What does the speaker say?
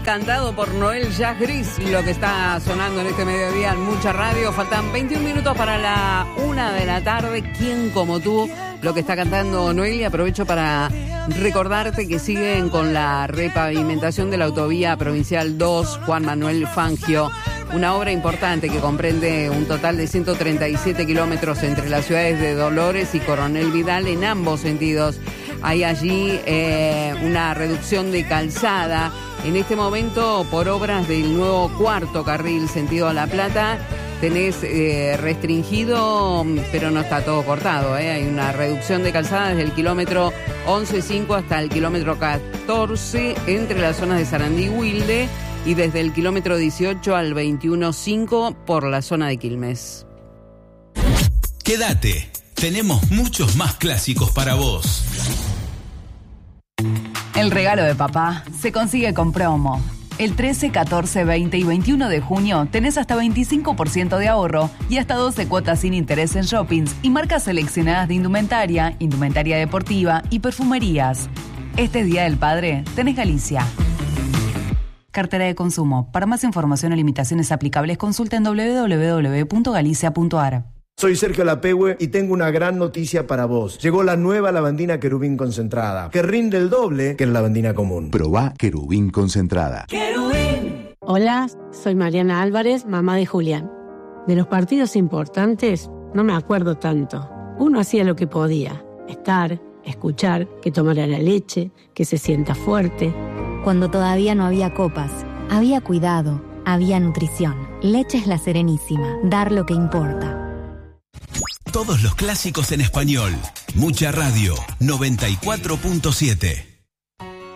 cantado por Noel Jazz Gris, lo que está sonando en este mediodía en Mucha Radio. Faltan 21 minutos para la 1 de la tarde. ¿Quién como tú? Lo que está cantando Noel, y aprovecho para recordarte que siguen con la repavimentación de la autovía provincial 2 Juan Manuel Fangio, una obra importante que comprende un total de 137 kilómetros entre las ciudades de Dolores y Coronel Vidal en ambos sentidos. Hay allí una reducción de calzada. En este momento, por obras del nuevo cuarto carril sentido a La Plata, tenés restringido, pero no está todo cortado. Hay una reducción de calzada desde el kilómetro 11.5 hasta el kilómetro 14 entre las zonas de Sarandí y Wilde, y desde el kilómetro 18 al 21.5 por la zona de Quilmes. Quédate, tenemos muchos más clásicos para vos. El regalo de papá se consigue con promo. El 13, 14, 20 y 21 de junio tenés hasta 25% de ahorro y hasta 12 cuotas sin interés en shoppings y marcas seleccionadas de indumentaria, indumentaria deportiva y perfumerías. Este Día del Padre tenés Galicia. Cartera de consumo. Para más información o limitaciones aplicables, consulta en www.galicia.ar. Soy Sergio Lapehue y tengo una gran noticia para vos. Llegó la nueva lavandina Querubín concentrada, que rinde el doble que la lavandina común. Probá Querubín concentrada. ¡Querubín! Hola, soy Mariana Álvarez, mamá de Julián. De los partidos importantes no me acuerdo tanto. Uno hacía lo que podía. Estar, escuchar, que tomara la leche, que se sienta fuerte. Cuando todavía no había copas, había cuidado, había nutrición. Leche es La Serenísima. Dar lo que importa. Todos los clásicos en español. Mucha Radio 94.7.